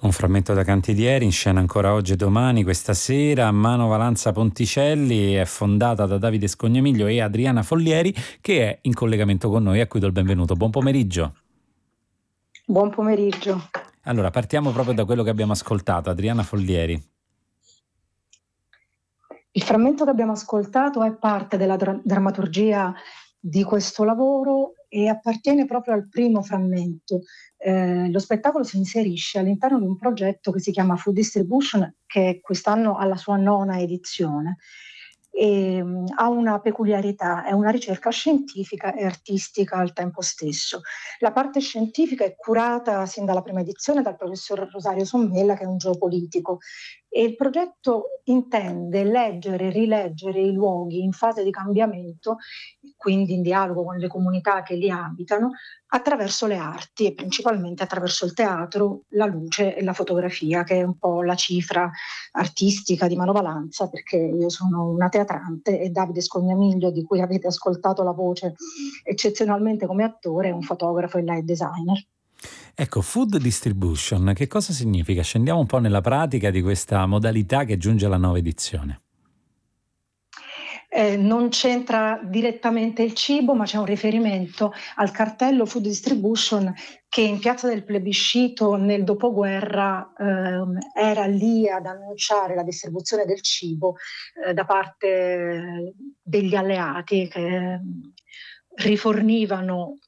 Un frammento da Cantiglieri, in scena ancora oggi e domani, questa sera. Mano Valanza Ponticelli è fondata da Davide Scognamiglio e Adriana Follieri, che è in collegamento con noi, a cui do il benvenuto. Buon pomeriggio. Buon pomeriggio. Allora, partiamo proprio da quello che abbiamo ascoltato. Adriana Follieri. Il frammento che abbiamo ascoltato è parte della drammaturgia di questo lavoro e appartiene proprio al primo frammento. Lo spettacolo si inserisce all'interno di un progetto che si chiama Food Distribution, che quest'anno ha la sua 9ª edizione. E ha una peculiarità, è una ricerca scientifica e artistica al tempo stesso. La parte scientifica è curata sin dalla prima edizione dal professor Rosario Sommella, che è un geopolitico, e il progetto intende leggere e rileggere i luoghi in fase di cambiamento, quindi in dialogo con le comunità che li abitano, attraverso le arti e principalmente attraverso il teatro, la luce e la fotografia, che è un po' la cifra artistica di Mano Valanza, perché io sono una teatrante e Davide Scognamiglio, di cui avete ascoltato la voce eccezionalmente come attore, è un fotografo e light designer. Ecco, food distribution, che cosa significa? Scendiamo un po' nella pratica di questa modalità che giunge alla 9ª edizione. Non c'entra direttamente il cibo, ma c'è un riferimento al cartello Food Distribution che in Piazza del Plebiscito nel dopoguerra era lì ad annunciare la distribuzione del cibo da parte degli alleati che rifornivano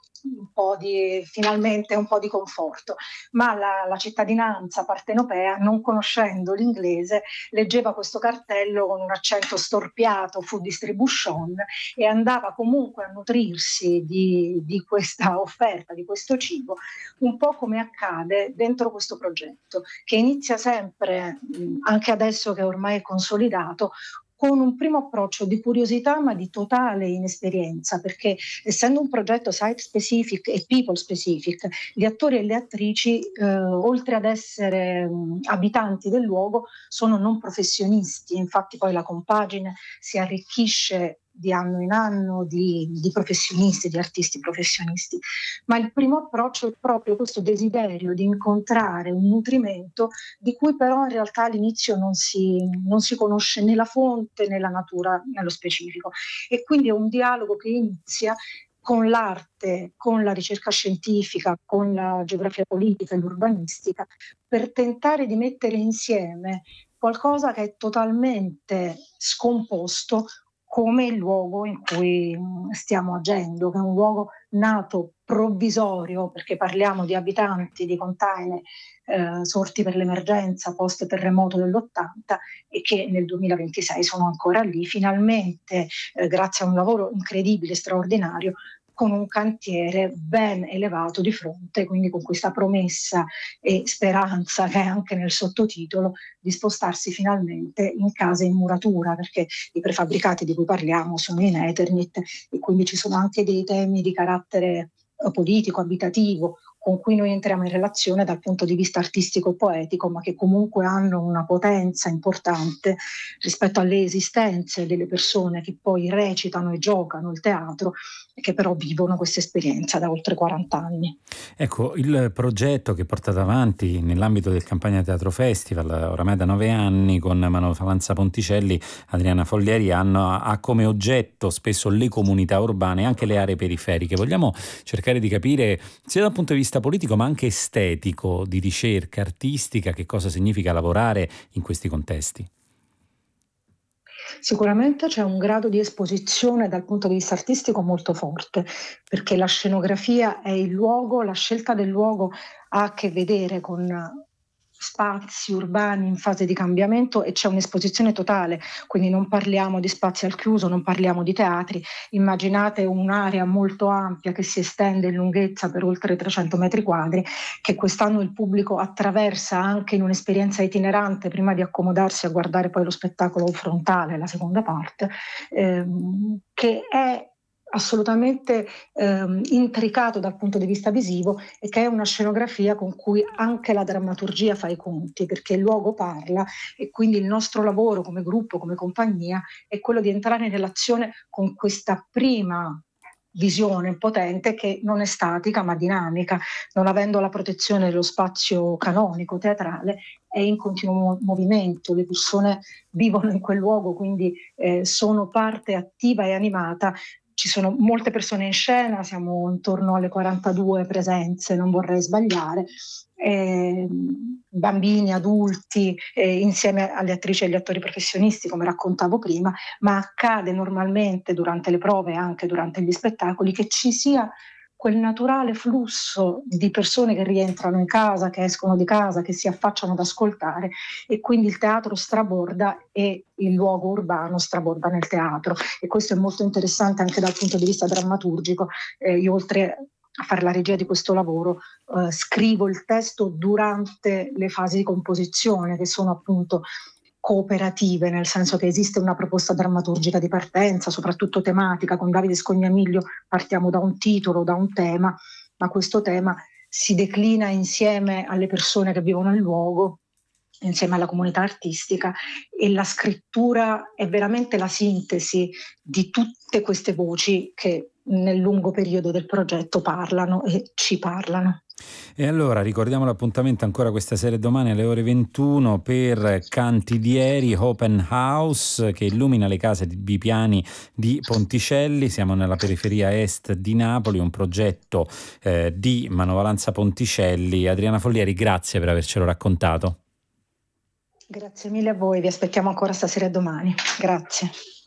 finalmente un po' di conforto, ma la cittadinanza partenopea, non conoscendo l'inglese, leggeva questo cartello con un accento storpiato, Food Distribution, e andava comunque a nutrirsi di questa offerta, di questo cibo, un po' come accade dentro questo progetto, che inizia sempre, anche adesso che ormai è consolidato, con un primo approccio di curiosità ma di totale inesperienza, perché essendo un progetto site specific e people specific, gli attori e le attrici, oltre ad essere abitanti del luogo, sono non professionisti. Infatti poi la compagine si arricchisce di anno in anno di professionisti, di artisti professionisti, ma il primo approccio è proprio questo desiderio di incontrare un nutrimento di cui però in realtà all'inizio non si conosce né la fonte né la natura nello specifico, e quindi è un dialogo che inizia con l'arte, con la ricerca scientifica, con la geografia politica e l'urbanistica, per tentare di mettere insieme qualcosa che è totalmente scomposto, come il luogo in cui stiamo agendo, che è un luogo nato provvisorio, perché parliamo di abitanti di container sorti per l'emergenza post terremoto dell'80 e che nel 2026 sono ancora lì, finalmente grazie a un lavoro incredibile, straordinario, con un cantiere ben elevato di fronte, quindi con questa promessa e speranza che è anche nel sottotitolo di spostarsi finalmente in case in muratura, perché i prefabbricati di cui parliamo sono in Eternit e quindi ci sono anche dei temi di carattere politico, abitativo, con cui noi entriamo in relazione dal punto di vista artistico e poetico, ma che comunque hanno una potenza importante rispetto alle esistenze delle persone che poi recitano e giocano il teatro e che però vivono questa esperienza da oltre 40 anni. Ecco, il progetto che portate avanti nell'ambito del Campania Teatro Festival, oramai da 9 anni, con Mano Valanza Ponticelli, Adriana Follieri, ha come oggetto spesso le comunità urbane e anche le aree periferiche. Vogliamo cercare di capire, sia dal punto di vista politico ma anche estetico, di ricerca artistica, che cosa significa lavorare in questi contesti. Sicuramente c'è un grado di esposizione dal punto di vista artistico molto forte, perché la scenografia è il luogo, la scelta del luogo ha a che vedere con spazi urbani in fase di cambiamento e c'è un'esposizione totale, quindi non parliamo di spazi al chiuso, non parliamo di teatri, immaginate un'area molto ampia che si estende in lunghezza per oltre 300 metri quadri, che quest'anno il pubblico attraversa anche in un'esperienza itinerante prima di accomodarsi a guardare poi lo spettacolo frontale, la seconda parte, che è assolutamente intricato dal punto di vista visivo e che è una scenografia con cui anche la drammaturgia fa i conti, perché il luogo parla e quindi il nostro lavoro come gruppo, come compagnia, è quello di entrare in relazione con questa prima visione potente che non è statica ma dinamica, non avendo la protezione dello spazio canonico teatrale, è in continuo movimento, le persone vivono in quel luogo, quindi sono parte attiva e animata. Ci sono molte persone in scena, siamo intorno alle 42 presenze, non vorrei sbagliare, bambini, adulti, insieme alle attrici e agli attori professionisti, come raccontavo prima, ma accade normalmente durante le prove e anche durante gli spettacoli che ci sia quel naturale flusso di persone che rientrano in casa, che escono di casa, che si affacciano ad ascoltare, e quindi il teatro straborda e il luogo urbano straborda nel teatro, e questo è molto interessante anche dal punto di vista drammaturgico. Io, oltre a fare la regia di questo lavoro, scrivo il testo durante le fasi di composizione, che sono appunto cooperative, nel senso che esiste una proposta drammaturgica di partenza, soprattutto tematica. Con Davide Scognamiglio partiamo da un titolo, da un tema, ma questo tema si declina insieme alle persone che vivono nel luogo, insieme alla comunità artistica, e la scrittura è veramente la sintesi di tutte queste voci che nel lungo periodo del progetto parlano e ci parlano. E allora ricordiamo l'appuntamento ancora questa sera e domani alle ore 21 per Cantidieri Open House, che illumina le case di Bipiani di Ponticelli. Siamo nella periferia est di Napoli, un progetto di Manovalanza Ponticelli. Adriana Follieri, grazie per avercelo raccontato. Grazie mille a voi, vi aspettiamo ancora stasera e domani. Grazie.